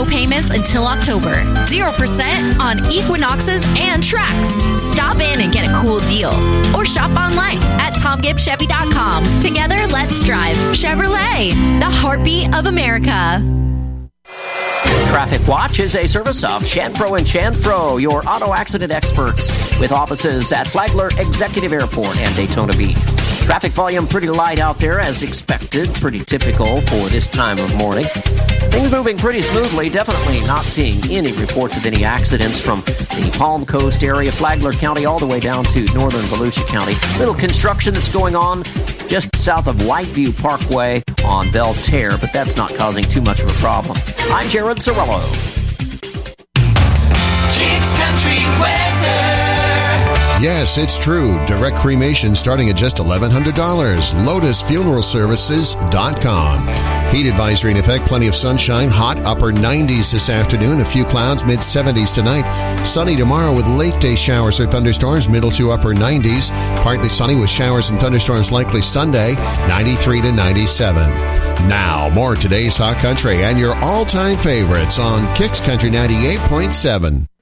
No payments until October. 0% on Equinoxes and Trax. Stop in and get a cool deal. Or shop online at TomGibbsChevy.com. Together, let's drive Chevrolet, the heartbeat of America. Traffic Watch is a service of Chanfro & Chanfro, your auto accident experts, with offices at Flagler Executive Airport and Daytona Beach. Traffic volume pretty light out there as expected, pretty typical for this time of morning. Things moving pretty smoothly, definitely not seeing any reports of any accidents from the Palm Coast area, Flagler County, all the way down to northern Volusia County. Little construction that's going on just south of Whiteview Parkway on Belterre, but that's not causing too much of a problem. I'm Jared Sorello. Kicks Country Weather. Yes, it's true. Direct cremation starting at just $1,100. LotusFuneralServices.com. Heat advisory in effect. Plenty of sunshine. Hot upper 90s this afternoon. A few clouds. Mid 70s tonight. Sunny tomorrow with late day showers or thunderstorms. Middle to upper 90s. Partly sunny with showers and thunderstorms likely Sunday. 93 to 97. Now, more today's Hot Country and your all-time favorites on Kicks Country 98.7.